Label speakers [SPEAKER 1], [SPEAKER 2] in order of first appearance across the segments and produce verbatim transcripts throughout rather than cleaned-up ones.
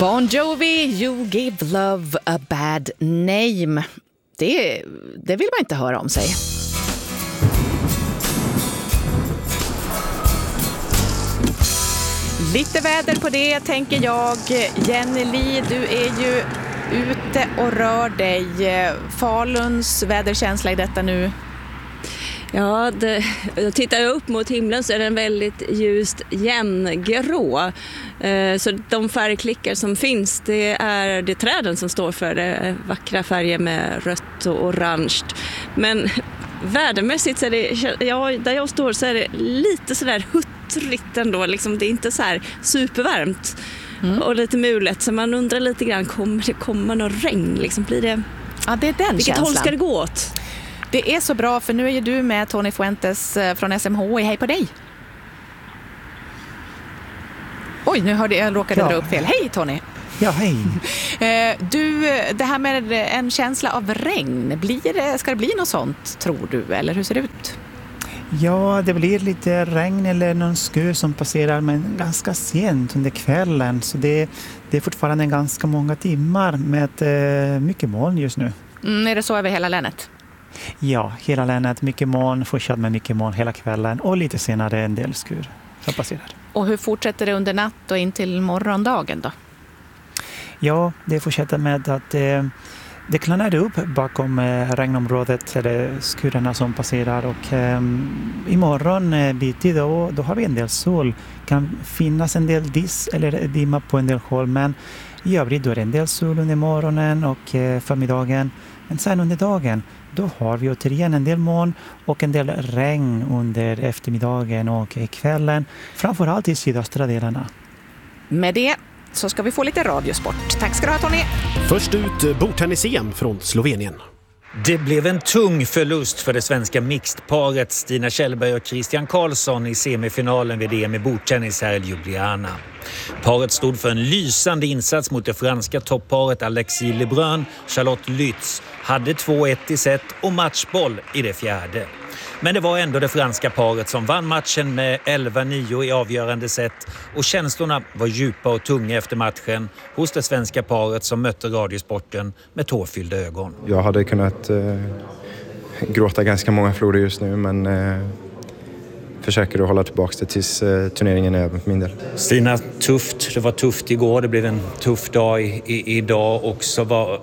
[SPEAKER 1] Bon Jovi, You Give Love a Bad Name. Det, det vill man inte höra om sig. Lite väder på det, tänker jag. Jenny Li, du är ju ute och rör dig. Faluns väderkänsla i detta nu?
[SPEAKER 2] Ja, det, tittar jag upp mot himlen så är den väldigt ljust jämngrå. Eh, så de färgklickar som finns, det är det träden som står för det. Vackra färger med rött och orange. Men vädermässigt så är det, ja, där jag står så är det lite sådär huttrigt ändå. Liksom, det är inte så här supervarmt mm. och lite mulet. Så man undrar lite grann, kommer det komma någon regn? Liksom, blir det,
[SPEAKER 1] ja, det är den
[SPEAKER 2] vilket
[SPEAKER 1] känslan.
[SPEAKER 2] Håll ska det gå åt?
[SPEAKER 1] Det är så bra, för nu är ju du med, Tony Fuentes från S M H I. Hej på dig! Oj, nu hörde jag, råkade ja. dra upp fel. Hej Tony!
[SPEAKER 3] Ja, hej!
[SPEAKER 1] Du, det här med en känsla av regn, blir det, ska det bli något sånt, tror du? Eller hur ser det ut?
[SPEAKER 3] Ja, det blir lite regn eller någon skur som passerar, men ganska sent under kvällen. Så det, det är fortfarande ganska många timmar med eh, mycket moln just nu.
[SPEAKER 1] Mm, är det så över hela länet?
[SPEAKER 3] Ja, hela länet. Mycket moln, fortsatt med mycket moln hela kvällen. Och lite senare en del skur som passerar.
[SPEAKER 1] Och hur fortsätter det under natt och in till morgondagen då?
[SPEAKER 3] Ja, det fortsätter med att eh, det klarnar upp bakom eh, regnområdet, eller skurarna som passerar. Och eh, imorgon eh, bitti då, då har vi en del sol. Kan finnas en del diss eller dimma på en del håll, men i övrigt då är det en del sol under morgonen och eh, förmiddagen. Men sen under dagen, då har vi återigen en del moln och en del regn under eftermiddagen och kvällen. Framförallt i sydöstra delarna.
[SPEAKER 1] Med det så ska vi få lite radiosport. Tack ska du ha, Tony.
[SPEAKER 4] Först ut bordtennis-E M från Slovenien.
[SPEAKER 5] Det blev en tung förlust för det svenska mixedparet Stina Kjellberg och Christian Karlsson i semifinalen vid E M i bordtennis här i Ljubljana. Paret stod för en lysande insats mot det franska toppparet Alexis Lebrun. Charlotte Lütz hade två ett i set och matchboll i det fjärde. Men det var ändå det franska paret som vann matchen med elva nio i avgörande set, och känslorna var djupa och tunga efter matchen hos det svenska paret som mötte Radiosporten med tårfyllda ögon.
[SPEAKER 6] Jag hade kunnat eh, gråta ganska många floder just nu, men eh, försöker att hålla tillbaka det tills eh, turneringen är över för min del.
[SPEAKER 5] Stina, tufft. Det var tufft igår, det blev en tuff dag i, i, idag också. Var...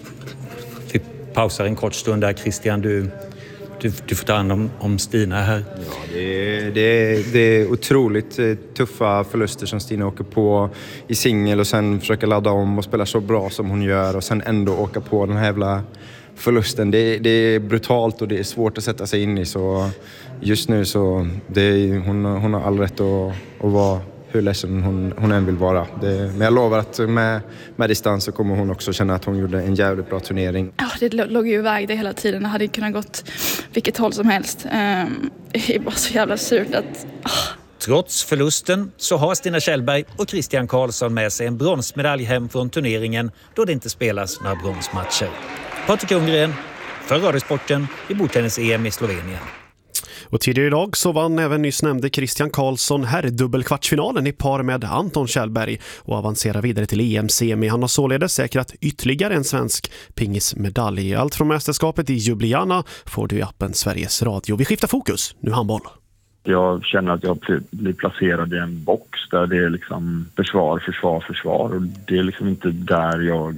[SPEAKER 5] Vi pausar en kort stund där, Christian. Du... Du, du får ta hand om, om Stina här.
[SPEAKER 6] Ja, det, är, det, är, det är otroligt tuffa förluster som Stina åker på i singel och sen försöker ladda om och spela så bra som hon gör och sen ändå åka på den här jävla förlusten. Det, det är brutalt och det är svårt att sätta sig in i, så just nu så det är, hon, hon har all rätt att, att vara hur ledsen hon, hon än vill vara. Det, men jag lovar att med, med distans så kommer hon också känna att hon gjorde en jävligt bra turnering.
[SPEAKER 7] Ja, det låg ju iväg det hela tiden. Det hade kunnat gått vilket håll som helst. Um, det är bara så jävla surt att... Oh.
[SPEAKER 5] Trots förlusten så har Stina Kjellberg och Christian Karlsson med sig en bronsmedalj hem från turneringen, då det inte spelas några bronsmatcher. Patrik Ungren för Radiosporten i bordtennis-E M i Slovenien.
[SPEAKER 4] Och tidigare idag så vann även nyss nämnde Christian Karlsson herrdubbelkvartsfinalen i par med Anton Kjellberg och avancerar vidare till E M-semi. Han har således säkrat ytterligare en svensk pingismedalj. Allt från mästerskapet i Ljubljana får du i appen Sveriges Radio. Vi skiftar fokus, nu handboll.
[SPEAKER 8] Jag känner att jag blir placerad i en box där det är liksom försvar, försvar, försvar. Och det är liksom inte där jag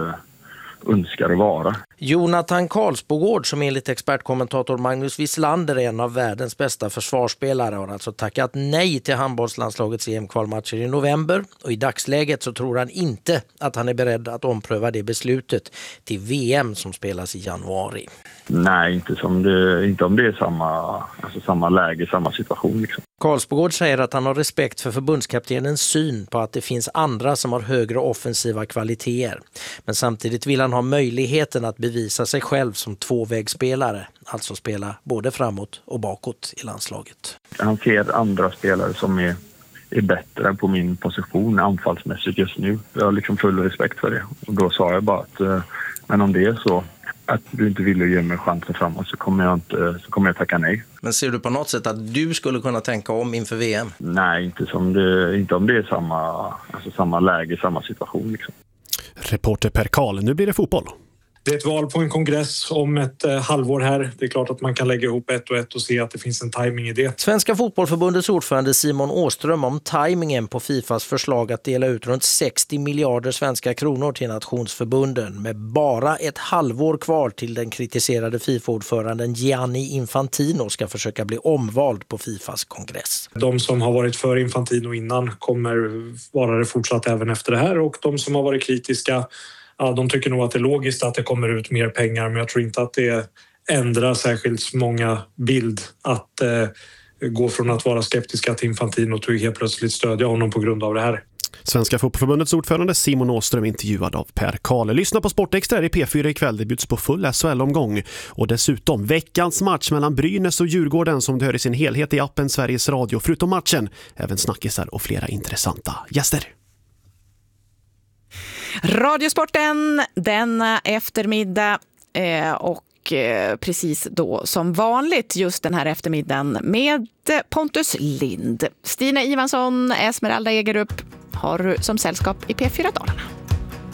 [SPEAKER 8] önskar att vara.
[SPEAKER 9] Jonathan Karlsbogård, som enligt expertkommentator Magnus Wislander är en av världens bästa försvarsspelare, har alltså tackat nej till handbollslandslagets E M-kvalmatcher i november, och i dagsläget så tror han inte att han är beredd att ompröva det beslutet till V M som spelas i januari.
[SPEAKER 8] Nej, inte, som det, inte om det är samma, alltså samma läge, samma situation liksom.
[SPEAKER 9] Karlsbogård säger att han har respekt för förbundskaptenens syn på att det finns andra som har högre offensiva kvaliteter. Men samtidigt vill han ha möjligheten att bevisa sig själv som tvåvägsspelare, alltså spela både framåt och bakåt i landslaget.
[SPEAKER 8] Han ser andra spelare som är, är bättre på min position anfallsmässigt just nu. Jag har liksom full respekt för det. Och då sa jag bara att men om det är så, att du inte vill ge mig chansen framåt så kommer jag inte så kommer jag tacka nej.
[SPEAKER 9] Men ser du på något sätt att du skulle kunna tänka om inför V M?
[SPEAKER 8] Nej, inte, som det, inte om det är samma, alltså samma läge, samma situation. Liksom.
[SPEAKER 4] Reporter Per Karl, nu blir det fotboll.
[SPEAKER 10] Det är ett val på en kongress om ett eh, halvår här. Det är klart att man kan lägga ihop ett och ett och se att det finns en timing i det.
[SPEAKER 9] Svenska fotbollförbundets ordförande Simon Åström om timingen på Fifas förslag att dela ut runt sextio miljarder svenska kronor till nationsförbunden med bara ett halvår kvar till den kritiserade FIFA-ordföranden Gianni Infantino ska försöka bli omvald på Fifas kongress.
[SPEAKER 10] De som har varit för Infantino innan kommer vara det fortsatt även efter det här, och de som har varit kritiska, ja, de tycker nog att det är logiskt att det kommer ut mer pengar, men jag tror inte att det ändrar särskilt många bild att eh, gå från att vara skeptiska till Infantino och helt plötsligt stödja honom på grund av det här.
[SPEAKER 4] Svenska fotbollförbundets ordförande Simon Åström intervjuad av Per Karl. Lyssna på Sportextra i P fyra ikväll. Det bjuds på full S H L-omgång. Och dessutom veckans match mellan Brynäs och Djurgården som du hör i sin helhet i appen Sveriges Radio. Förutom matchen, även snackisar och flera intressanta gäster.
[SPEAKER 1] Radiosporten denna eftermiddag eh, och eh, precis då som vanligt just den här eftermiddagen med Pontus Lind. Stina Ivansson, Esmeralda Egerup har som sällskap i P fyra Dalarna.